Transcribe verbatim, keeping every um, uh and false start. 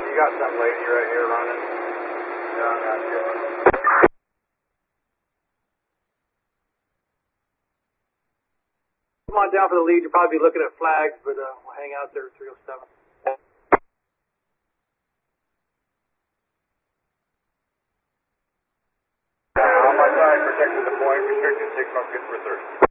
You got some lady right here running. Yeah, I'm not sure. Come on down for the lead. You'll probably be looking at flags, but uh, we'll hang out there at three oh seven. On my side, protecting the point, restricted six, good for thirty.